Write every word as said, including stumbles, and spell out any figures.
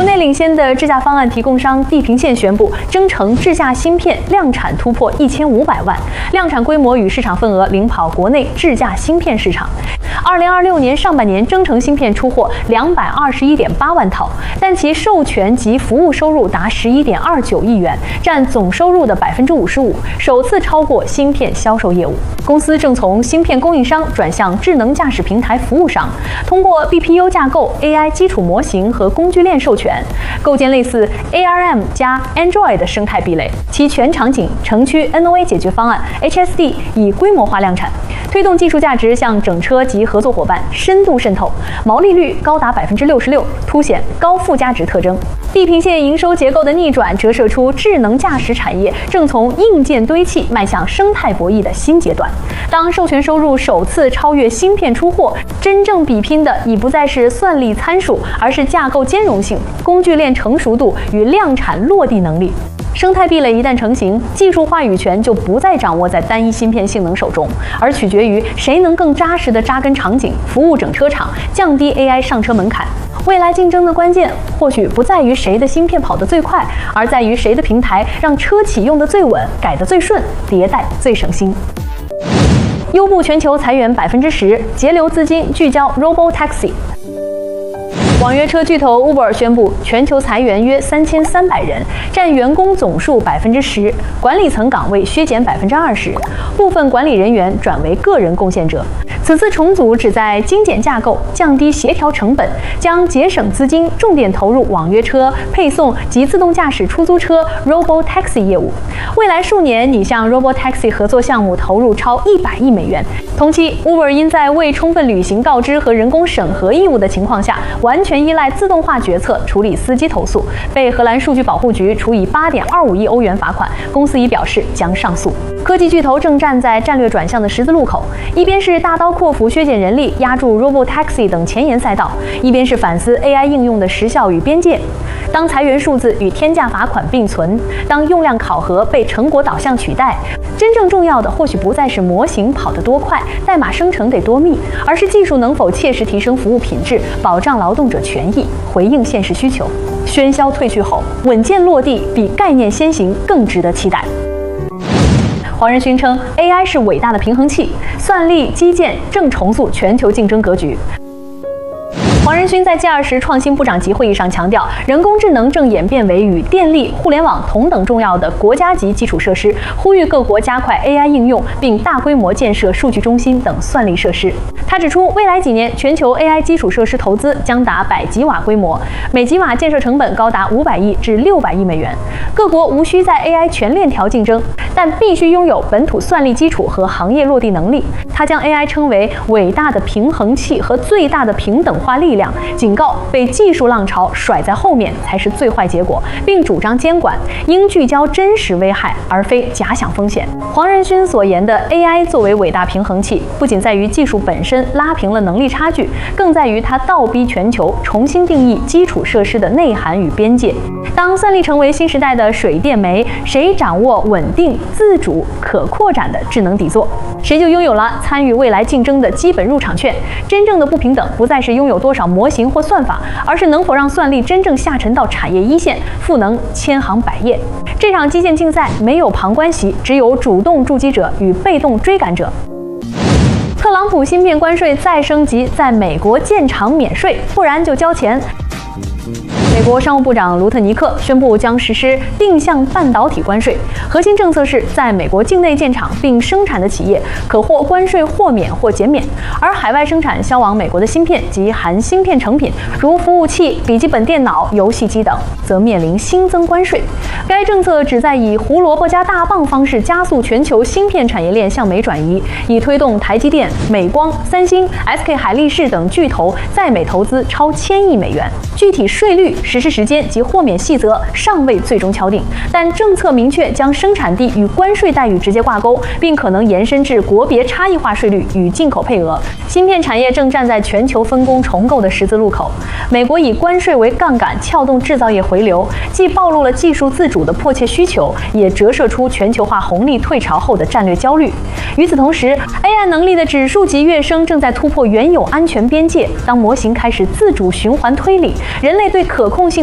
国内领先的智驾方案提供商地平线宣布，增程智驾芯片量产突破一千五百万，量产规模与市场份额领跑国内智驾芯片市场。二零二六年上半年，增程芯片出货两百二十一点八万套，但其授权及服务收入达十一点二九亿元，占总收入的百分之五十五，首次超过芯片销售业务。公司正从芯片供应商转向智能驾驶平台服务商，通过 B P U 架构、A I 基础模型和工具链授权，构建类似 A R M 加 Android 的生态壁垒。其全场景城区 N O A 解决方案 H S D 已规模化量产，推动技术价值向整车及合作伙伴深度渗透，毛利率高达百分之六十六，凸显高附加值特征。地平线营收结构的逆转，折射出智能驾驶产业正从硬件堆砌迈向生态博弈的新阶段。当授权收入首次超越芯片出货，真正比拼的已不再是算力参数，而是架构兼容性、工具链成熟度与量产落地能力。生态壁垒一旦成型，技术话语权就不再掌握在单一芯片性能手中，而取决于谁能更扎实地扎根场景，服务整车厂，降低 A I 上车门槛。未来竞争的关键或许不在于谁的芯片跑得最快，而在于谁的平台让车企用得最稳，改得最顺，迭代最省心。优步全球裁员百分之十，节流资金聚焦 Robotaxi。网约车巨头 Uber 宣布全球裁员约三千三百人，占员工总数百分之十，管理层岗位削减百分之二十，部分管理人员转为个人贡献者。此次重组旨在精简架构，降低协调成本，将节省资金，重点投入网约车、配送及自动驾驶出租车 Robotaxi 业务。未来数年拟向 Robotaxi 合作项目投入超一百亿美元。同期 ，Uber 因在未充分履行告知和人工审核义务的情况下，完全依赖自动化决策处理司机投诉，被荷兰数据保护局处以八点二五亿欧元罚款。公司已表示将上诉。科技巨头正站在战略转向的十字路口，一边是大刀阔斧削减人力，压住 Robotaxi 等前沿赛道，一边是反思 A I 应用的时效与边界。当裁员数字与天价罚款并存，当用量考核被成果导向取代，真正重要的或许不再是模型跑得多快，代码生成得多密，而是技术能否切实提升服务品质，保障劳动者权益，回应现实需求。喧嚣退去后，稳健落地比概念先行更值得期待。黄仁勋称 ，A I 是伟大的平衡器，算力基建正重塑全球竞争格局。黄仁勋在 G 二十创新部长级会议上强调，人工智能正演变为与电力、互联网同等重要的国家级基础设施，呼吁各国加快 A I 应用，并大规模建设数据中心等算力设施。他指出，未来几年全球 A I 基础设施投资将达百吉瓦规模，每吉瓦建设成本高达五百亿至六百亿美元。各国无需在 A I 全链条竞争，但必须拥有本土算力基础和行业落地能力。他将 A I 称为伟大的平衡器和最大的平等化力量，警告被技术浪潮甩在后面才是最坏结果，并主张监管应聚焦真实危害，而非假想风险。黄仁勋所言的 A I 作为伟大平衡器，不仅在于技术本身拉平了能力差距，更在于它倒逼全球重新定义基础设施的内涵与边界。当算力成为新时代的水电煤，谁掌握稳定、自主、可扩展的智能底座，谁就拥有了参与未来竞争的基本入场券。真正的不平等不再是拥有多少模型或算法，而是能否让算力真正下沉到产业一线，赋能千行百业。这场基建竞赛没有旁观席，只有主动筑基者与被动追赶者。特朗普芯片关税再升级，在美国建厂免税，不然就交钱。美国商务部长卢特尼克宣布将实施定向半导体关税，核心政策是在美国境内建厂并生产的企业可获关税豁免或减免，而海外生产销往美国的芯片及含芯片成品，如服务器、笔记本电脑、游戏机等，则面临新增关税。该政策旨在以胡萝卜加大棒方式加速全球芯片产业链向美转移，以推动台积电、美光、三星、S K 海力士等巨头在美投资超千亿美元。具体税率、实施时间及豁免细则尚未最终敲定，但政策明确将生产地与关税待遇直接挂钩，并可能延伸至国别差异化税率与进口配额。芯片产业正站在全球分工重构的十字路口，美国以关税为杠杆撬动制造业回流，既暴露了技术自主的迫切需求，也折射出全球化红利退潮后的战略焦虑。与此同时 ，A I 能力的指数级跃升正在突破原有安全边界。当模型开始自主循环推理，人类对可控性